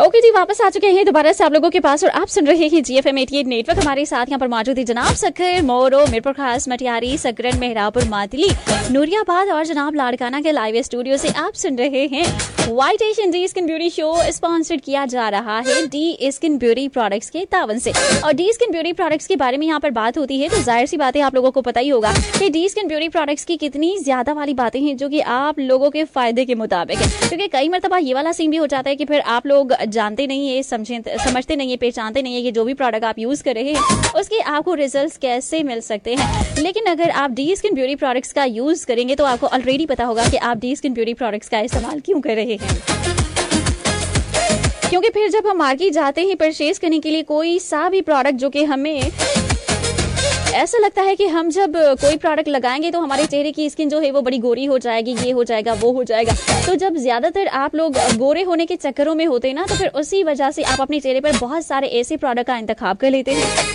Okay जी, वापस आ चुके हैं दोबारा से आप लोगों के पास और आप सुन रहे हैं GFM 88 नेटवर्क। हमारे साथ यहाँ पर मौजूद है जनाब सखर, मोरो, मीरपुर खास, मटियारी, सकरन, मेहरापुर, मातली, नूरियाबाद और जनाब लाड़काना के लाइव स्टूडियो से आप सुन रहे हैं white Asian D skin beauty show. Sponsored किया जा रहा है डी स्किन ब्यूटी प्रोडक्ट्स के तावन से। और डी स्किन ब्यूटी प्रोडक्ट्स के बारे में यहाँ पर बात होती है तो जाहिर सी बात है आप लोगों को पता ही होगा कि डी स्किन ब्यूटी प्रोडक्ट्स की कितनी ज्यादा वाली बातें हैं जो कि आप लोगों के फायदे के मुताबिक है। क्योंकि कई मरतबा ये वाला सीन भी हो जाता है कि फिर आप लोग जानते नहीं है, समझते नहीं है, पहचानते नहीं है कि जो भी प्रोडक्ट आप यूज कर रहे हैं उसके आपको रिजल्ट्स कैसे मिल सकते हैं। लेकिन अगर आप डी स्किन ब्यूटी प्रोडक्ट्स का यूज करेंगे तो आपको ऑलरेडी पता होगा कि आप डी स्किन ब्यूटी प्रोडक्ट्स का इस्तेमाल क्यों कर रहे हैं। क्योंकि फिर जब हम मार्केट जाते हैं परचेज करने के लिए कोई सा भी प्रोडक्ट जो कि हमें ऐसा लगता है कि हम जब कोई प्रोडक्ट लगाएंगे तो हमारे चेहरे की स्किन जो है वो बड़ी गोरी हो जाएगी, ये हो जाएगा, वो हो जाएगा। तो जब ज्यादातर आप लोग गोरे होने के चक्करों में होते हैं ना, तो फिर उसी वजह से आप अपने चेहरे पर बहुत सारे ऐसे प्रोडक्ट का इंतखाब कर लेते हैं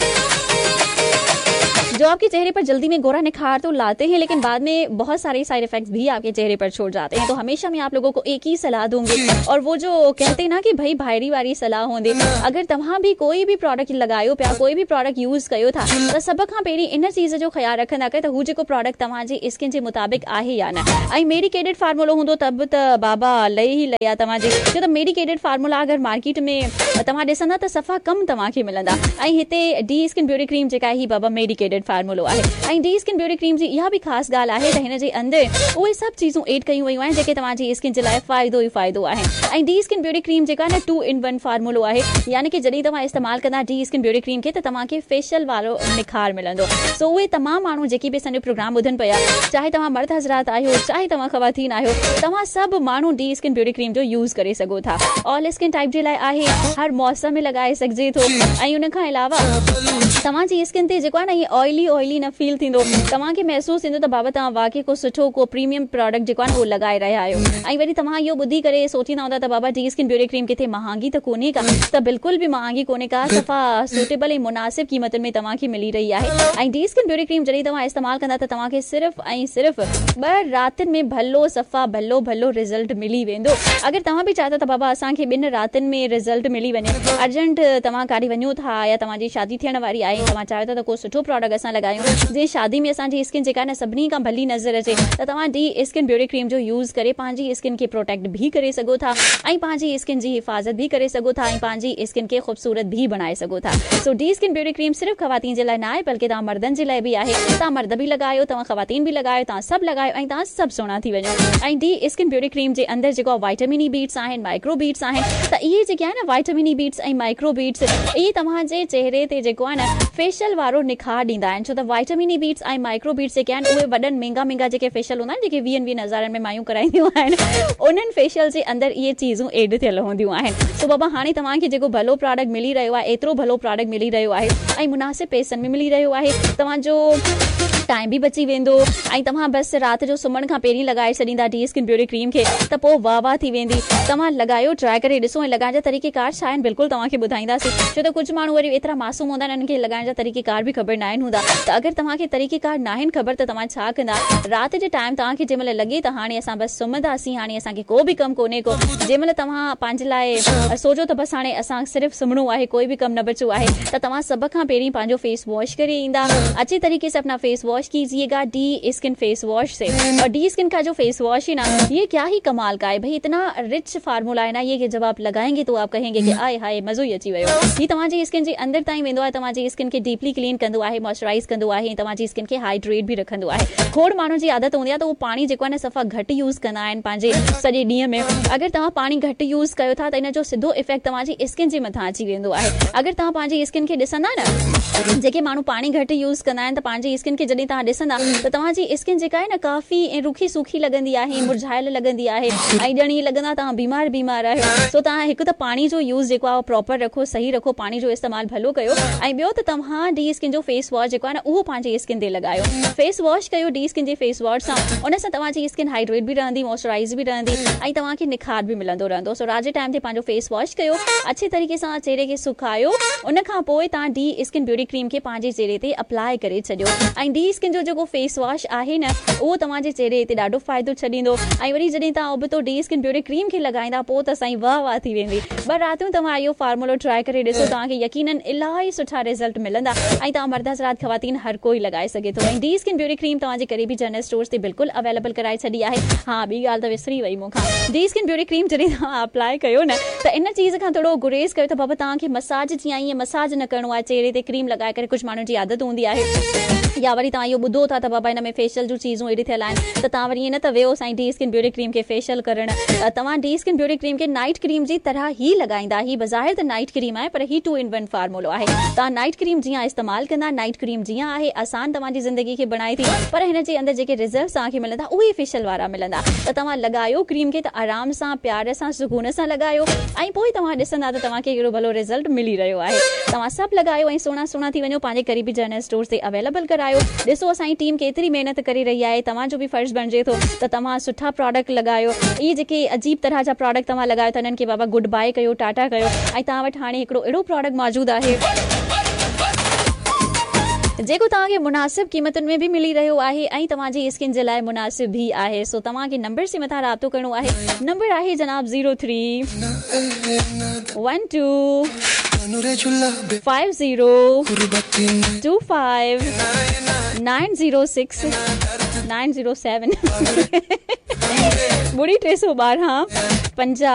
जो आपके चेहरे पर जल्दी में गोरा निखार तो लाते हैं, लेकिन बाद में बहुत सारे साइड इफेक्ट्स भी आपके चेहरे पर छोड़ जाते हैं। तो हमेशा मैं आप लोगों को एक ही सलाह दूंगी, और वो जो कहते हैं ना कि भाई भारी वारी सलाह होंदे, अगर तव्हां भी कोई भी प्रोडक्ट लगायो पिया, कोई भी प्रोडक्ट यूज कयो था तो सब खां पहिरीं इन चीज जो ख्याल रखंदा कि हू जेको प्रोडक्ट तव्हांजी स्किन जे मुताबिक आहे या न। ऐं मेडिकेटेड फार्मूलो हूंदो तब त बाबा लई ही लया तव्हांजे, छो त मेडिकेटेड फार्मूला अगर मार्केट में तव्हां ॾिसंदा त सफ़ा कम तव्हांखे मिलंदा। ऐं हिते डी स्किन ब्यूटी क्रीम जेका ही बाबा मेडिकेटेड फार्मूलो आहे। ऐं डी स्किन ब्यूटी क्रीम जी इहा भी ख़ासि ॻाल्हि आहे त हिन जे अंदरि उहे सभु चीज़ूं एड कयूं वयूं आहिनि जेके तव्हांजी स्किन जे लाइ फ़ाइदो ई फ़ाइदो आहे। ऐं डी स्किन ब्यूटी क्रीम जेका न 2-in-1 फार्मूलो आहे, यानी कि जॾहिं तव्हां इस्तेमालु कंदा डी स्किन ब्यूटी क्रीम खे त तव्हांखे फेशियल वारो निखार मिलंदो। सो उहे तमामु माण्हू जेकी बि असांजो प्रोग्राम ॿुधनि पिया, चाहे तव्हां मर्द हज़रात आहियो, चाहे तव्हां ख़वातीन आहियो, तव्हां सभु माण्हू डी स्किन ब्यूटी क्रीम जो यूज़ करे सघो था। ऑल स्किन टाइप जे लाइ आहे, हर मौसम में लॻाए सघिजे थो। ऐं उन खां अलावा तव्हांजी स्किन ते जेको आहे न इहे ऑयली न फील थींदो, तव्हांखे महसूसु थींदो त बाबा तव्हां वाकई को सुठो को प्रीमियम प्रोडक्ट जेको आहे न उहो लॻाए रहिया आहियो। ऐं वरी तव्हां इहो ॿुधी करे सोचींदा हूंदा त बाबा डी स्किन ब्यूटी क्रीम किथे महांगी त कोन्हे का, त बिल्कुलु बि महांगी कोन्हे का, सफ़ा सूटेबल ऐं मुनासिब क़ीमतुनि में तव्हांखे मिली रही आहे। ऐं डी स्किन ब्यूटी क्रीम जॾहिं तव्हां इस्तेमालु कंदा त तव्हांखे सिर्फ़ु ऐं सिर्फ़ु 2 रातिनि में भलो सफ़ा भलो रिज़ल्ट मिली वेंदो। अगरि तव्हां बि चाहींदा त बाबा असांखे 2 रातिनि में रिज़ल्ट मिली वञे, अर्जेंट तव्हां काॾे वञो था या तव्हांजी शादी थियण वारी आहे, तव्हां चाहियो था त को सुठो प्रोडक्ट असां लॻायूं जीअं शादी में असांजी स्किन जेका आहे न सभिनी खां भली नज़र अचे, त तव्हां डी स्किन ब्यूटी क्रीम जो यूज़ करे पंहिंजी स्किन खे प्रोटेक्ट भी करे सघो था ऐं पंहिंजी स्किन जी हिफ़ाज़त भी करे सघो था ऐं पंहिंजी स्किन खे ख़ूबसूरत भी बणाए सघो था। सो डी स्किन ब्यूटी क्रीम सिर्फ़ु ख़वातीन जे लाइ न आहे, बल्कि तव्हां मर्दनि जे लाइ बि आहे। तव्हां मर्द भी लॻायो, तव्हां ख़वातीन भी लॻायो, तव्हां सभु लॻायो ऐं तव्हां सभु सुहिणा थी वञो। ऐं डी स्किन ब्यूटी क्रीम जे अंदरि जेको वाइटामिन ई बीट्स आहिनि, माइक्रो बीट्स आहिनि, त इहे जेके आहे न वाइटामिन ई बीट्स ऐं माइक्रो बीट्स, इहे तव्हांजे चेहरे ते जेको आहे न फेशियल वारो निखार ॾींदा आहिनि। छो त वाइटामिन ई बीट्स ऐं माइक्रो बीट्स जेके आहिनि उहे वॾनि महांगा जेके फेशियल हूंदा आहिनि, जेके 20-20 हज़ारनि में मायूं कराईंदियूं आहिनि, उन्हनि फेशियल जे अंदरि इहे चीज़ूं एड थियल हूंदियूं आहिनि। सो बाबा हाणे तव्हांखे जेको भलो प्रोडक्ट मिली रहियो आहे, एतिरो भलो प्रोडक्ट मिली रहियो आहे ऐं मुनासिब पैसनि में मिली रहियो आहे, तव्हांजो टाइम भी बची वेंदो ऐं तव्हां बसि राति जो सुम्हण खां पहिरीं लॻाए छॾींदा डी स्किन ब्यूटी क्रीम खे त पोइ वाह थी वेंदी। तव्हां लॻायो, ट्राए करे ॾिसो ऐं लॻाइण जा तरीक़ेकार छा आहिनि बिल्कुलु तव्हांखे ॿुधाईंदासीं। छो त कुझु माण्हू वरी एतिरा मासूम हूंदा आहिनि, उन्हनि खे लॻाइण जा तरीक़ेकार बि ख़बर न आहिनि हूंदा। त अगरि तव्हांखे तरीक़ेकार न आहिनि ख़बर त तव्हां छा कंदा, राति जे टाइम तव्हांखे जंहिं महिल लॻे त हाणे असां बसि सुम्हंदासीं, हाणे असांखे को बि कमु कोन्हे को, जंहिं महिल तव्हां पंहिंजे लाइ सोचो त बसि हाणे असां सिर्फ़ु सुम्हणो आहे, कोई बि कमु न बचो आहे, त तव्हां सभ खां पहिरीं पंहिंजो फेस वॉश करे ईंदा। अच्छे तरीके से अपना फेस वॉश कीजिएगा डी स्किन फेस वॉश से। और डी स्किन का जो फेस वॉश है ना, ये क्या ही कमाल का है भाई, इतना रिच फार्मूला है ना ये कि जब आप लगाएंगे तो आप कहेंगे कि आय हाय मज़ो ही अची वियो। ये तव्हांजी स्किन जे अंदर ताईं वेंदो आहे, तव्हांजी स्किन के डीपली क्लीन कंदो आहे, मॉइस्चराइज कंदो आहे, तव्हांजी स्किन के हाइड्रेट भी रखंदो आहे। खोड़ माण्हुनि जी आदत हूंदी आहे त उहो पाणी जेको आहे न सफ़ा घटि यूज़ कंदा आहिनि पंहिंजे सॼे ॾींहं में। अगरि तव्हां पाणी घटि यूज़ कयो था त इन जो सिधो इफेक्ट तव्हांजी स्किन जे मथां अची वेंदो आहे। अगरि तव्हां पंहिंजी स्किन खे ॾिसंदा न, जेके माण्हू पाणी घटि यूज़ कंदा आहिनि त पंहिंजी स्किन खे जॾहिं तव्हां ॾिसंदा त तव्हांजी स्किन जेका आहे न काफ़ी रुखी सूखी लॻंदी आहे, मुरझायल लॻंदी आहे ऐं ॼण ईअं लॻंदा तव्हां बीमार आहियो। सो तव्हां हिकु त पाणी जो यूज़ जेको आहे प्रॉपर रखो, सही रखो, पाणी जो इस्तेमालु भलो कयो। ऐं ॿियो त तव्हां डी स्किन जो फेस वॉश जेको आहे न उहो पंहिंजी स्किन ते लॻायो। फेस वॉश कयो डी स्किन जे फेस वॉश सां, उन सां तव्हांजी स्किन हाइड्रेट भी रहंदी, मॉइस्चराइज भी रहंदी ऐं तव्हांखे निखार भी मिलंदो रहंदो। सो रात जे टाइम ते पंहिंजो फेस वॉश कयो, अच्छे तरीक़े सां चेहरे खे सुकायो, उन खां पोइ तव्हां डी स्किन ब्यूटी क्रीम खे पंहिंजे चेहरे ते अप्लाई करे छॾियो। ऐं डी स्किन जो जेको फेस वॉश आहे न उहो तव्हांजे चेहरे ते ॾाढो फ़ाइदो छॾींदो ऐं वरी जॾहिं तव्हां उबतो डी स्किन ब्यूटी क्रीम खे लॻाईंदा पोइ त असांजी वाह थी वेंदी। ॿ रातियूं तव्हां इहो फार्मूलो ट्राई करे ॾिसो, तव्हांखे यकीनन इलाही सुठा रिज़ल्ट मिलंदा ऐं तव्हां मर्द हज़रात ख़वातीन हर कोई लॻाए सघे थो। ऐं डी स्किन ब्यूटी क्रीम तव्हांजे क़रीबी जनरल स्टोर्स ते बिल्कुलु अवेलेबल कराए छॾी आहे। हा, ॿी ॻाल्हि त विसरी वई मूंखां, डी स्किन ब्यूटी क्रीम जॾहिं तव्हां अप्लाई कयो न त इन चीज़ खां थोरो गुरेज़ कयो त बाबा तव्हांखे मसाज जीअं ईअं मसाज न करिणो आहे, चेहरे ते क्रीम लॻाए करे कुझु माण्हुनि जी आदत हूंदी आहे या वरी तव्हां इहो ॿुधो था त बाबा हिन में फेशियल जूं चीज़ूं एॾी थियल आहिनि त तव्हां वरी ईअं न त वेहो साईं डी स्किन ब्यूटी क्रीम खे फेशियल करणु। तव्हां डी स्किन ब्यूटी क्रीम खे नाइट क्रीम जी तरह ई लॻाईंदा। ही बज़ाहिर त नाइट क्रीम आहे पर ही 2 in 1 फार्मूलो आहे। तव्हां नाइट क्रीम जीअं इस्तेमालु कंदा, नाइट क्रीम जीअं आहे आसान तव्हांजी ज़िंदगी खे बणाए थी, पर हिन जे अंदरि जेके रिज़ल्ट तव्हांखे मिलंदा उहे फेशियल वारा मिलंदा। त तव्हां लॻायो क्रीम खे त आराम सां प्यार सां सुकून सां लॻायो ऐं पोइ तव्हां ॾिसंदा त तव्हांखे कहिड़ो भलो रिज़ल्ट मिली रहियो आहे। तव्हां सभु लॻायो ऐं सुहिणा थी वञो, पंहिंजे क़रीबी जनरल स्टोर्स ते अवेलेबल करायो। ॾिसो असांजी टीम केतिरी महिनत करे रही आहे, तव्हांजो बि फर्ज़ बणिजे थो त तव्हां सुठा प्रोडक्ट लॻायो। इहे जेके अजीब तरह जा प्रोडक्ट तव्हां लॻायो था इन्हनि खे बाबा गुड बाय कयो, टाटा कयो। ऐं तव्हां वटि हाणे हिकिड़ो अहिड़ो प्रोडक्ट मौजूदु आहे जेको तव्हांखे मुनासिब क़ीमतुनि में बि मिली रहियो आहे ऐं तव्हांजी स्किन जे लाइ मुनासिब बि आहे। सो तव्हांखे नंबर से मथां राब्तो करिणो आहे। नंबर आहे जनाब 03 12 50 25 906 907 ॿुड़ी 312 50